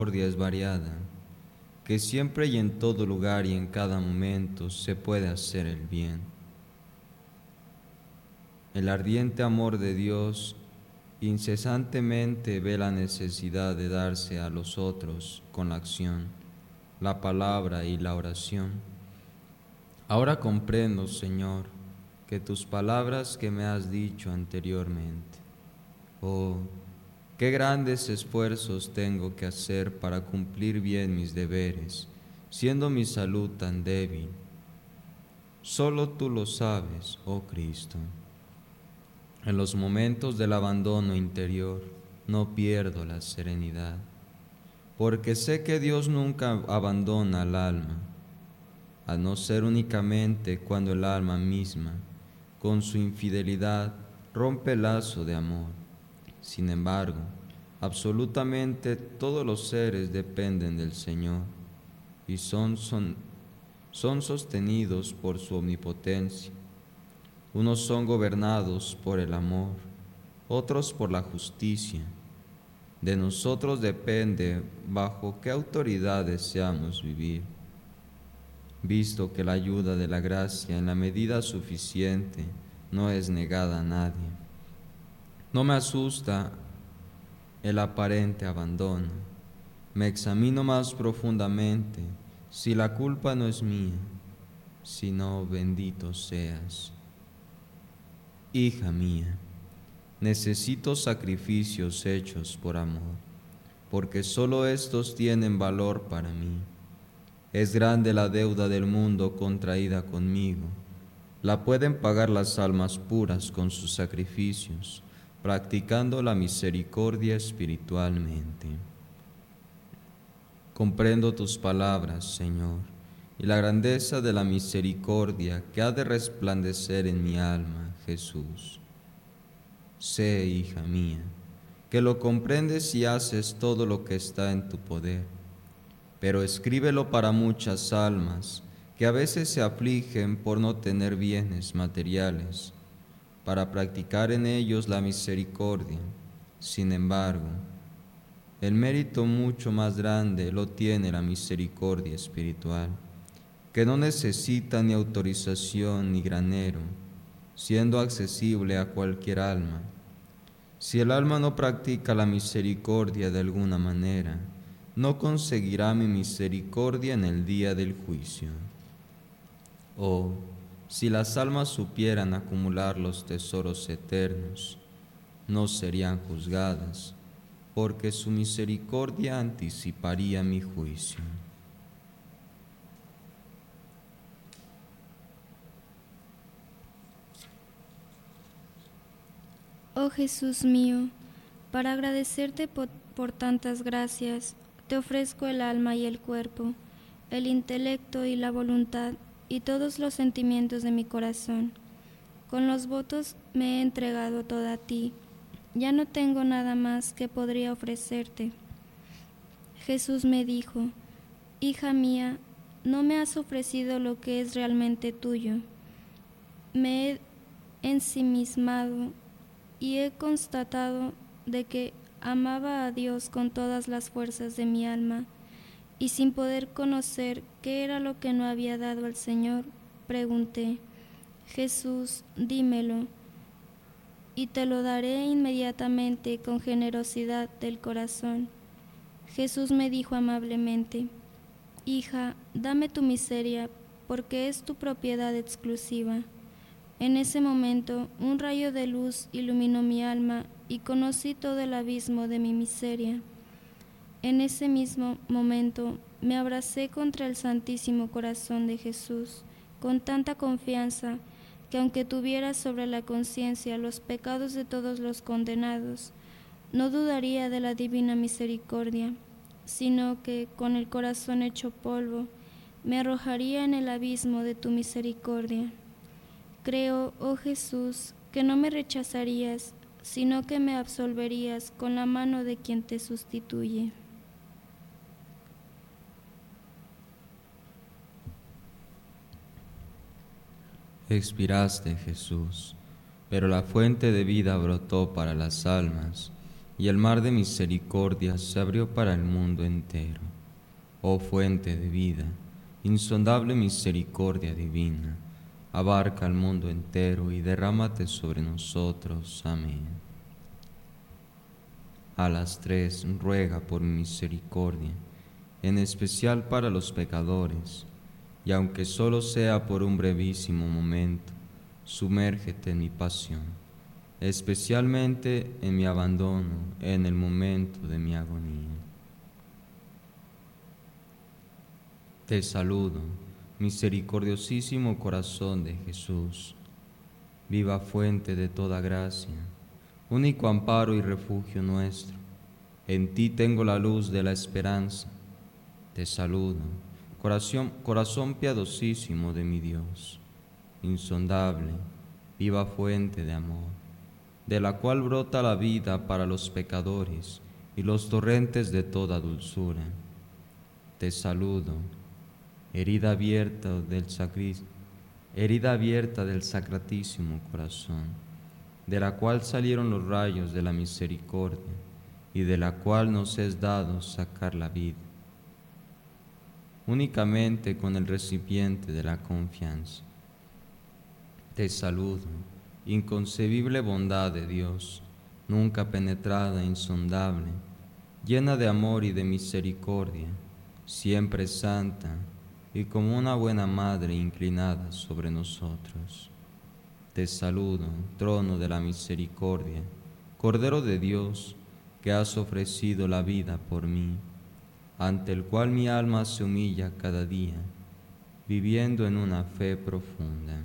misericordia es variada, que siempre y en todo lugar y en cada momento se puede hacer el bien. El ardiente amor de Dios incesantemente ve la necesidad de darse a los otros con la acción, la palabra y la oración. Ahora comprendo, Señor, que tus palabras que me has dicho anteriormente, oh, qué grandes esfuerzos tengo que hacer para cumplir bien mis deberes, siendo mi salud tan débil. Solo tú lo sabes, oh Cristo. En los momentos del abandono interior no pierdo la serenidad, porque sé que Dios nunca abandona al alma, a no ser únicamente cuando el alma misma, con su infidelidad, rompe el lazo de amor. Sin embargo, absolutamente todos los seres dependen del Señor y son sostenidos por su omnipotencia. Unos son gobernados por el amor, otros por la justicia. De nosotros depende bajo qué autoridad deseamos vivir, visto que la ayuda de la gracia en la medida suficiente no es negada a nadie. No me asusta el aparente abandono. Me examino más profundamente si la culpa no es mía, sino bendito seas. Hija mía, necesito sacrificios hechos por amor, porque solo estos tienen valor para mí. Es grande la deuda del mundo contraída conmigo. La pueden pagar las almas puras con sus sacrificios, practicando la misericordia espiritualmente. Comprendo tus palabras, Señor, y la grandeza de la misericordia que ha de resplandecer en mi alma, Jesús. Sé, hija mía, que lo comprendes y haces todo lo que está en tu poder, pero escríbelo para muchas almas que a veces se afligen por no tener bienes materiales, para practicar en ellos la misericordia. Sin embargo, el mérito mucho más grande lo tiene la misericordia espiritual, que no necesita ni autorización ni granero, siendo accesible a cualquier alma. Si el alma no practica la misericordia de alguna manera, no conseguirá mi misericordia en el día del juicio. Oh, si las almas supieran acumular los tesoros eternos, no serían juzgadas, porque su misericordia anticiparía mi juicio. Oh Jesús mío, para agradecerte por tantas gracias, te ofrezco el alma y el cuerpo, el intelecto y la voluntad, y todos los sentimientos de mi corazón. Con los votos me he entregado toda a ti. Ya no tengo nada más que podría ofrecerte. Jesús me dijo: Hija mía, no me has ofrecido lo que es realmente tuyo. Me he ensimismado y he constatado de que amaba a Dios con todas las fuerzas de mi alma, y sin poder conocer qué era lo que no había dado al Señor, pregunté: Jesús, dímelo, y te lo daré inmediatamente con generosidad del corazón. Jesús me dijo amablemente: Hija, dame tu miseria, porque es tu propiedad exclusiva. En ese momento, un rayo de luz iluminó mi alma y conocí todo el abismo de mi miseria. En ese mismo momento, me abracé contra el Santísimo Corazón de Jesús con tanta confianza que, aunque tuviera sobre la conciencia los pecados de todos los condenados, no dudaría de la divina misericordia, sino que, con el corazón hecho polvo, me arrojaría en el abismo de tu misericordia. Creo, oh Jesús, que no me rechazarías, sino que me absolverías con la mano de quien te sustituye. Expiraste, Jesús, pero la fuente de vida brotó para las almas, y el mar de misericordia se abrió para el mundo entero. Oh fuente de vida, insondable misericordia divina, abarca al mundo entero y derrámate sobre nosotros. Amén. A las 3 ruega por misericordia, en especial para los pecadores, y aunque solo sea por un brevísimo momento, sumérgete en mi pasión, especialmente en mi abandono en el momento de mi agonía. Te saludo, misericordiosísimo corazón de Jesús, viva fuente de toda gracia, único amparo y refugio nuestro. En ti tengo la luz de la esperanza. Te saludo, corazón piadosísimo de mi Dios, insondable, viva fuente de amor, de la cual brota la vida para los pecadores y los torrentes de toda dulzura. Te saludo, herida abierta del sacratísimo corazón, de la cual salieron los rayos de la misericordia y de la cual nos es dado sacar la vida. Únicamente con el recipiente de la confianza. Te saludo, inconcebible bondad de Dios, nunca penetrada, insondable, llena de amor y de misericordia, siempre santa y como una buena madre inclinada sobre nosotros. Te saludo, trono de la misericordia, Cordero de Dios, que has ofrecido la vida por mí, ante el cual mi alma se humilla cada día, viviendo en una fe profunda.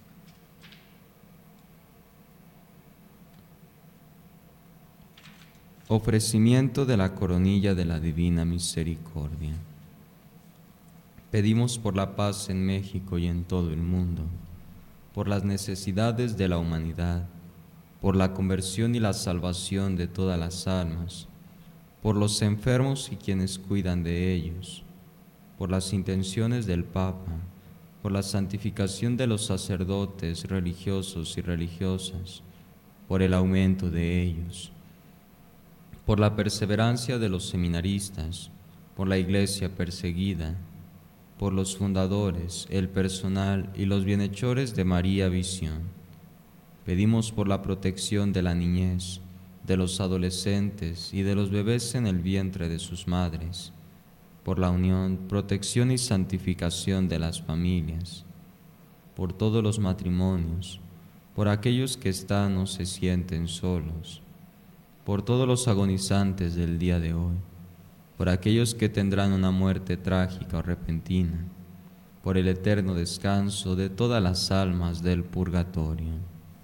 Ofrecimiento de la coronilla de la Divina Misericordia. Pedimos por la paz en México y en todo el mundo, por las necesidades de la humanidad, por la conversión y la salvación de todas las almas, por los enfermos y quienes cuidan de ellos, por las intenciones del Papa, por la santificación de los sacerdotes religiosos y religiosas, por el aumento de ellos, por la perseverancia de los seminaristas, por la Iglesia perseguida, por los fundadores, el personal y los bienhechores de María Visión. Pedimos por la protección de la niñez, de los adolescentes y de los bebés en el vientre de sus madres, por la unión, protección y santificación de las familias, por todos los matrimonios, por aquellos que están o se sienten solos, por todos los agonizantes del día de hoy, por aquellos que tendrán una muerte trágica o repentina, por el eterno descanso de todas las almas del purgatorio.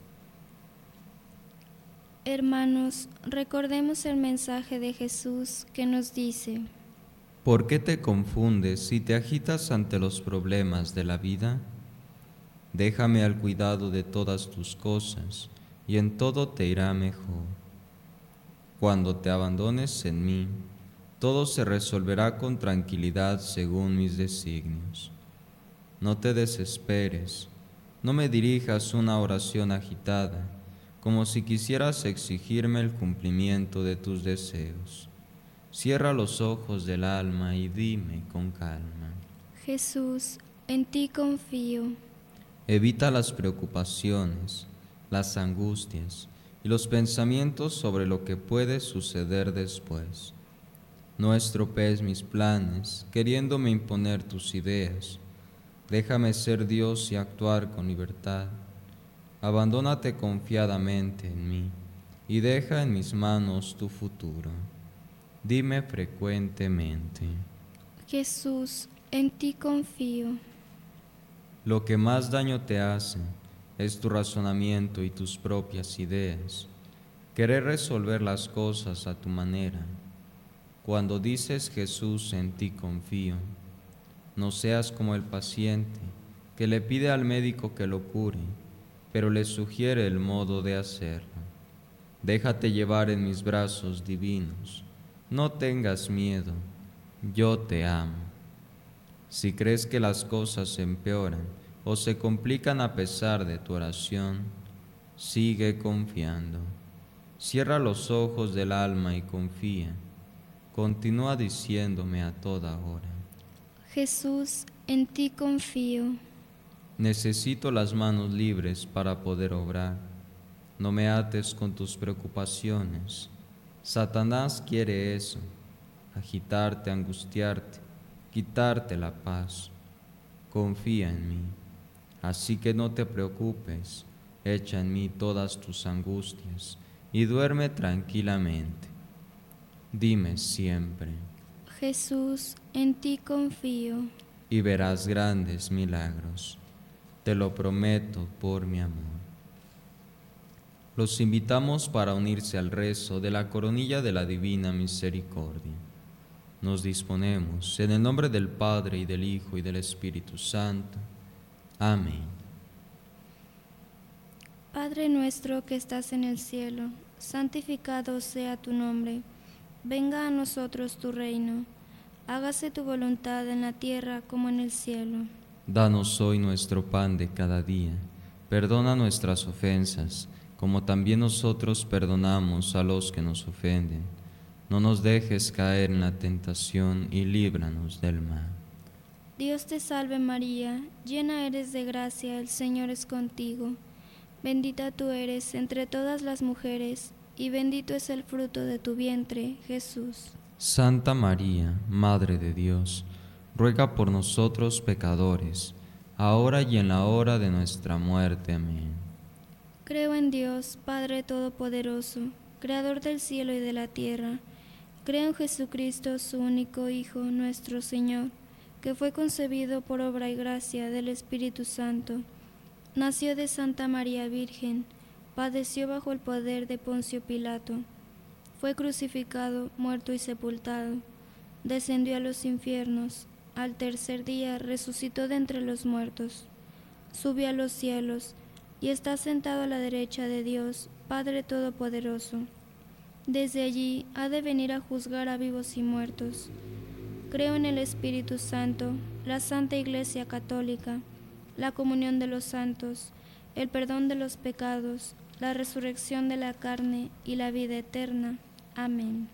Hermanos, recordemos el mensaje de Jesús que nos dice: ¿Por qué te confundes y te agitas ante los problemas de la vida? Déjame al cuidado de todas tus cosas, y en todo te irá mejor. Cuando te abandones en mí, todo se resolverá con tranquilidad según mis designios. No te desesperes, no me dirijas una oración agitada, como si quisieras exigirme el cumplimiento de tus deseos. Cierra los ojos del alma y dime con calma: Jesús, en ti confío. Evita las preocupaciones, las angustias y los pensamientos sobre lo que puede suceder después. No estropees mis planes, queriéndome imponer tus ideas. Déjame ser Dios y actuar con libertad. Abandónate confiadamente en mí y deja en mis manos tu futuro. Dime frecuentemente: Jesús, en ti confío. Lo que más daño te hace es tu razonamiento y tus propias ideas, querer resolver las cosas a tu manera. Cuando dices Jesús, en ti confío, no seas como el paciente que le pide al médico que lo cure, pero le sugiere el modo de hacerlo. Déjate llevar en mis brazos divinos, no tengas miedo, yo te amo. Si crees que las cosas se empeoran o se complican a pesar de tu oración, sigue confiando. Cierra los ojos del alma y confía. Continúa diciéndome a toda hora. Jesús, en ti confío. Necesito las manos libres para poder obrar. No me ates con tus preocupaciones. Satanás quiere eso, agitarte, angustiarte, quitarte la paz. Confía en mí. Así que no te preocupes, echa en mí todas tus angustias y duerme tranquilamente. Dime siempre, Jesús, en ti confío. y verás grandes milagros. Te lo prometo por mi amor. Los invitamos para unirse al rezo de la coronilla de la Divina Misericordia. Nos disponemos en el nombre del Padre, y del Hijo, y del Espíritu Santo. Amén. Padre nuestro que estás en el cielo, santificado sea tu nombre. Venga a nosotros tu reino. Hágase tu voluntad en la tierra como en el cielo. Danos hoy nuestro pan de cada día. Perdona nuestras ofensas, como también nosotros perdonamos a los que nos ofenden. No nos dejes caer en la tentación y líbranos del mal. Dios te salve María, llena eres de gracia, el Señor es contigo. Bendita tú eres entre todas las mujeres, y bendito es el fruto de tu vientre, Jesús. Santa María, Madre de Dios, ruega por nosotros pecadores, ahora y en la hora de nuestra muerte. Amén. Creo en Dios, Padre Todopoderoso, Creador del cielo y de la tierra. Creo en Jesucristo, su único Hijo, nuestro Señor, que fue concebido por obra y gracia del Espíritu Santo. Nació de Santa María Virgen, padeció bajo el poder de Poncio Pilato. Fue crucificado, muerto y sepultado. Descendió a los infiernos. Al tercer día resucitó de entre los muertos. Subió a los cielos y está sentado a la derecha de Dios, Padre Todopoderoso. Desde allí ha de venir a juzgar a vivos y muertos. Creo en el Espíritu Santo, la Santa Iglesia Católica, la comunión de los santos, el perdón de los pecados, la resurrección de la carne y la vida eterna. Amén.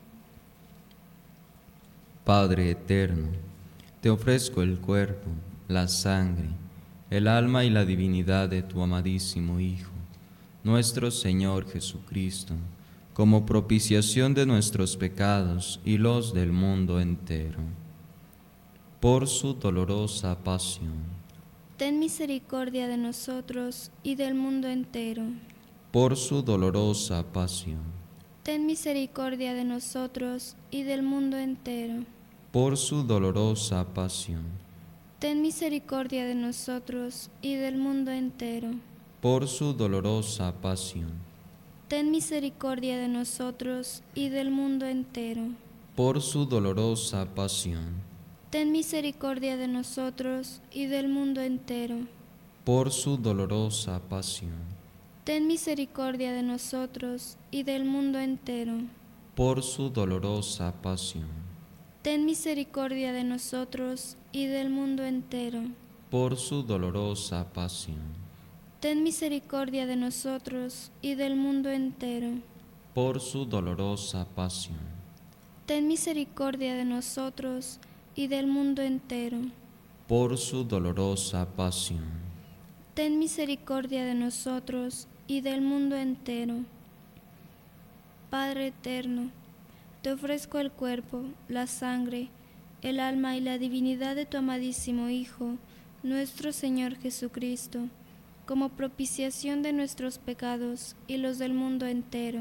Padre eterno, te ofrezco el cuerpo, la sangre, el alma y la divinidad de tu amadísimo Hijo, nuestro Señor Jesucristo, como propiciación de nuestros pecados y los del mundo entero. Por su dolorosa pasión. Ten misericordia de nosotros y del mundo entero. Por su dolorosa pasión. Ten misericordia de nosotros y del mundo entero. Por su dolorosa pasión. Ten misericordia de nosotros y del mundo entero. Por su dolorosa pasión. Ten misericordia de nosotros y del mundo entero. Por su dolorosa pasión. Ten misericordia de nosotros y del mundo entero. Por su dolorosa pasión. Ten misericordia de nosotros y del mundo entero. Por su dolorosa pasión. Ten misericordia de nosotros y del mundo entero. Por su dolorosa pasión. Ten misericordia de nosotros y del mundo entero. Por su dolorosa pasión. Ten misericordia de nosotros y del mundo entero. Por su dolorosa pasión. Ten misericordia de nosotros y del mundo entero. Padre eterno, te ofrezco el cuerpo, la sangre, el alma y la divinidad de tu amadísimo Hijo, nuestro Señor Jesucristo, como propiciación de nuestros pecados y los del mundo entero.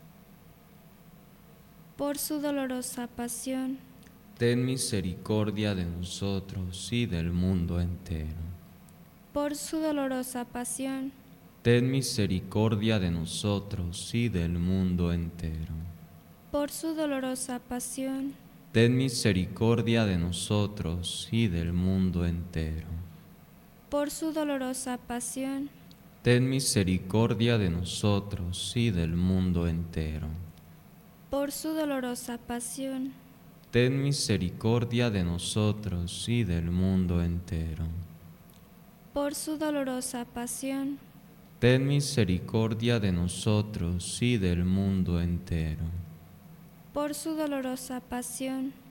Por su dolorosa pasión. Ten misericordia de nosotros y del mundo entero. Por su dolorosa pasión. Ten misericordia de nosotros y del mundo entero. Por su dolorosa pasión. Ten misericordia de nosotros y del mundo entero. Por su dolorosa pasión. Ten misericordia de nosotros y del mundo entero. Por su dolorosa pasión. Ten misericordia de nosotros y del mundo entero. Por su dolorosa pasión. ten misericordia de nosotros y del mundo entero. Por su dolorosa pasión,